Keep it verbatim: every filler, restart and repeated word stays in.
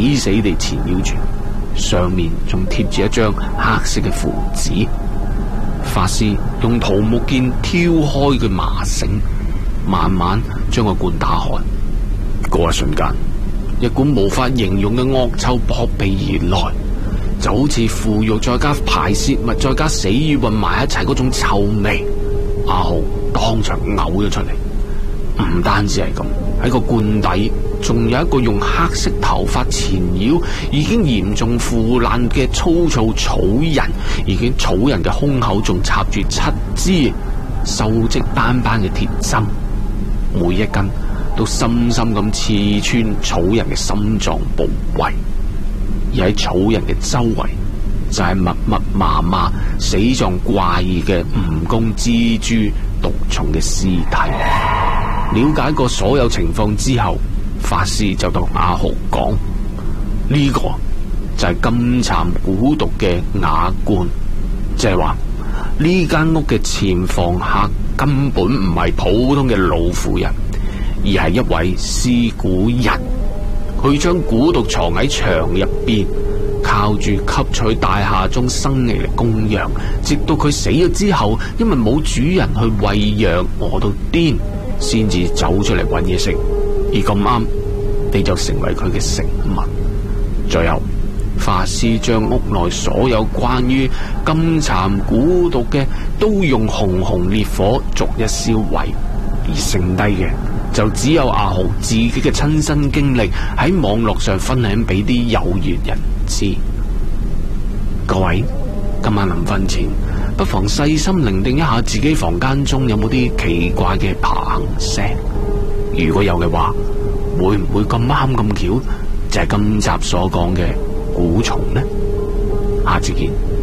死地纏繞住，上面仲貼住一張黑色嘅符紙。法師用桃木劍挑開佢麻繩，慢慢將個罐打開。嗰一瞬間，一股無法形容嘅惡臭撲鼻而來，就好似腐肉再加排泄物再加死魚混埋一齊嗰種臭味。阿豪當場嘔咗出嚟。唔單止係咁，喺個罐底仲有一個用黑色頭髮纏繞、已經嚴重腐爛嘅粗糙草人，已經草人嘅胸口仲插住七支鏽跡斑斑嘅鐵針，每一根都深深咁刺穿草人嘅心臟部位，而喺草人嘅周圍就係密密麻麻死狀怪異嘅蜈蚣、蜘蛛、毒蟲嘅屍體。了解過所有情況之後，法師就同阿豪講：呢個就係金蠶蠱毒嘅瓦罐，即係話呢間屋嘅前房客根本唔係普通嘅老婦人，而係一位屍蠱人。佢將蠱毒藏喺牆入邊，靠住吸取大廈中生嚟嘅供養，直到佢死咗之後，因為冇主人去餵養，餓到癲，先至走出嚟揾嘢食，而咁啱你就成為佢嘅食物。最後，法師將屋內所有關於金蠶蠱毒嘅都用熊熊烈火逐一燒毀，而剩低嘅就只有阿豪自己嘅親身經歷喺網絡上分享俾啲有緣人知。各位，今晚臨瞓前不妨細心聆聽一下自己房間中有冇啲奇怪嘅爬行聲，如果有嘅話，會唔會咁啱咁巧就係今集所講嘅蠱蟲呢？下次見。